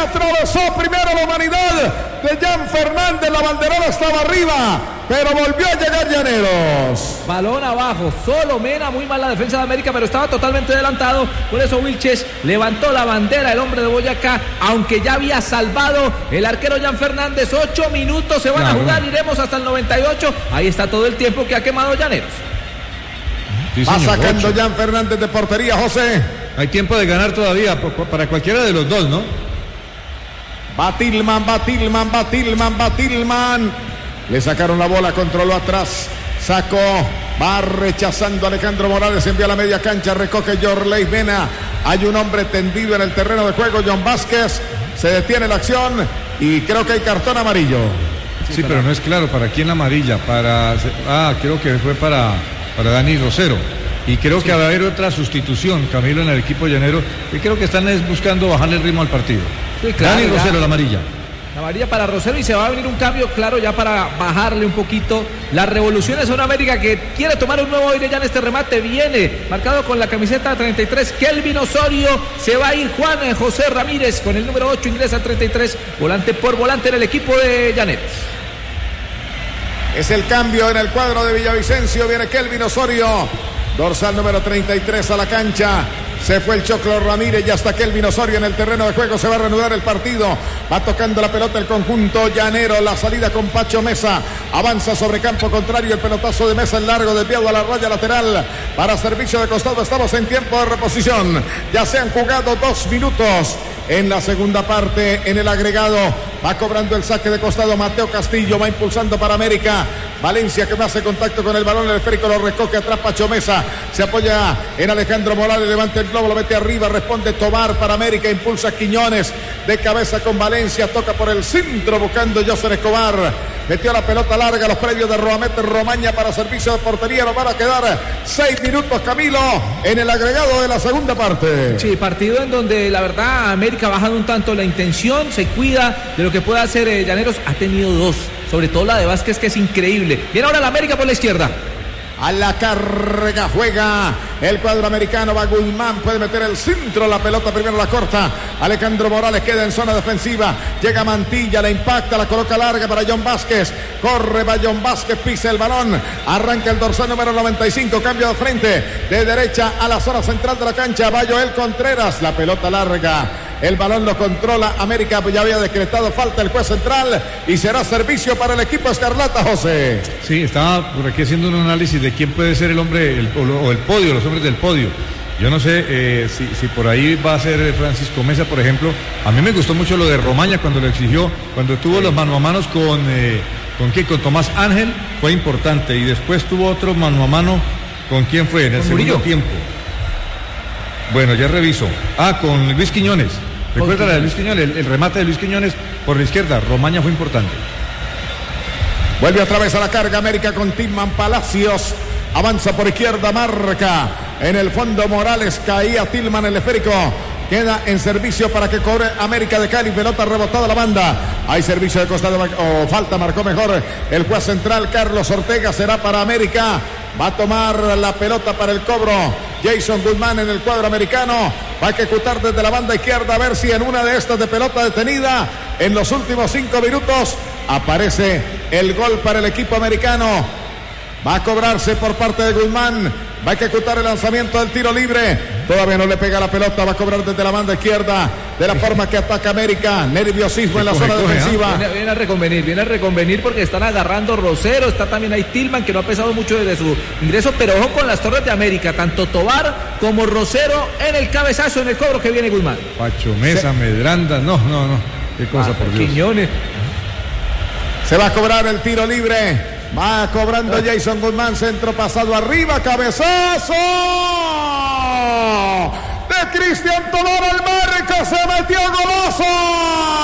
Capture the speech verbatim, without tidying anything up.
atravesó primero la humanidad de Jan Fernández, la banderola estaba arriba, pero volvió a llegar Llaneros. Balón abajo, solo Mena, muy mal la defensa de América, pero estaba totalmente adelantado. Por eso Vilches levantó la bandera, el hombre de Boyacá, aunque ya había salvado el arquero Jan Fernández. Ocho minutos se van claro. a jugar, iremos hasta el noventa y ocho. Ahí está todo el tiempo que ha quemado Llaneros. Sí, va sacando ocho. Jan Fernández de portería, José. Hay tiempo de ganar todavía para cualquiera de los dos, ¿no? Va Tillman, va Tillman, va Tillman, va Tillman. Le sacaron la bola, controló atrás, sacó, va rechazando Alejandro Morales, envía a la media cancha, recoge Yorley Mena. Hay un hombre tendido en el terreno de juego, John Vázquez. Se detiene la acción y creo que hay cartón amarillo. Sí, sí, pero no es claro para quién la amarilla. Para ah, creo que fue para, para Dani Rosero. Y creo sí. que va a haber otra sustitución, Camilo, en el equipo llanero. Y creo que están buscando bajarle el ritmo al partido. Sí, claro, Dani Rosero, la amarilla. La amarilla para Rosero y se va a venir un cambio, claro, ya para bajarle un poquito las revoluciones a una América que quiere tomar un nuevo aire ya en este remate. Viene marcado con la camiseta treinta y tres, Kelvin Osorio. Se va a ir Juan José Ramírez con el número ocho, ingresa al treinta y tres, volante por volante en el equipo de Llaneros. Es el cambio en el cuadro de Villavicencio, viene Kelvin Osorio, dorsal número treinta y tres a la cancha. Se fue el Choclo Ramírez, ya está Kelvin Osorio en el terreno de juego, se va a reanudar el partido. Va tocando la pelota el conjunto llanero, la salida con Pacho Mesa. Avanza sobre campo contrario, el pelotazo de Mesa en largo, desviado a la raya lateral. Para servicio de costado, estamos en tiempo de reposición. Ya se han jugado dos minutos en la segunda parte, en el agregado. Va cobrando el saque de costado Mateo Castillo, va impulsando para América. Valencia que no hace contacto con el balón, el esférico lo recoge atrás Pacho Mesa. Se apoya en Alejandro Morales, levanta el globo, lo mete arriba, responde Tobar para América, impulsa Quiñones de cabeza con Valencia, toca por el centro buscando Joser Escobar. Metió la pelota larga, los predios de Roamet Romaña para servicio de portería. Nos van a quedar seis minutos, Camilo, en el agregado de la segunda parte. Sí, partido en donde la verdad América ha bajado un tanto la intención, se cuida de lo que puede hacer eh, Llaneros. Ha tenido dos, sobre todo la de Vázquez, que es increíble. Viene ahora la América por la izquierda. A la carga juega el cuadro americano, va Guzmán, puede meter el centro, la pelota primero la corta, Alejandro Morales queda en zona defensiva, llega Mantilla, la impacta, la coloca larga para John Vázquez, corre, va John Vázquez, pisa el balón, arranca el dorsal número noventa y cinco, cambio de frente, de derecha a la zona central de la cancha, va Joel Contreras, la pelota larga. El balón lo controla América, ya había decretado falta el juez central y será servicio para el equipo escarlata, José. Sí, estaba por aquí haciendo un análisis de quién puede ser el hombre el, o el podio, los hombres del podio. Yo no sé eh, si, si por ahí va a ser Francisco Mesa, por ejemplo. A mí me gustó mucho lo de Romaña cuando lo exigió, cuando tuvo sí. los mano a manos con, eh, ¿con quién? Con Tomás Ángel, fue importante. Y después tuvo otro mano a mano, ¿con quién fue? En el segundo Murillo. tiempo. Bueno, ya reviso. Ah, con Luis Quiñones. Recuerda la de Luis Quiñones, el, el remate de Luis Quiñones por la izquierda. Romaña fue importante. Vuelve otra vez a la carga América con Tillman Palacios. Avanza por izquierda, marca. En el fondo Morales, caía Tillman, el esférico. Queda en servicio para que cobre América de Cali. Pelota rebotada a la banda. Hay servicio de costado o falta, marcó mejor el juez central Carlos Ortega. Será para América. Va a tomar la pelota para el cobro Jason Guzmán en el cuadro americano. Va a ejecutar desde la banda izquierda a ver si en una de estas de pelota detenida en los últimos cinco minutos aparece el gol para el equipo americano. Va a cobrarse por parte de Guzmán. Va a ejecutar el lanzamiento del tiro libre. Todavía no le pega la pelota. Va a cobrar desde la banda izquierda. De la forma que ataca América. Nerviosismo en la zona defensiva. Viene, viene a reconvenir, viene a reconvenir porque están agarrando Rosero. Está también ahí Tillman, que no ha pesado mucho desde su ingreso. Pero ojo con las torres de América. Tanto Tobar como Rosero en el cabezazo, en el cobro que viene Guzmán. Pacho Mesa, Medranda. No, no, no. Qué cosa, ah, por Dios. Quiñones. Se va a cobrar el tiro libre. Va cobrando Jason Guzmán, centro pasado arriba, cabezazo de Cristian Tobar, el marco, se metió golazo.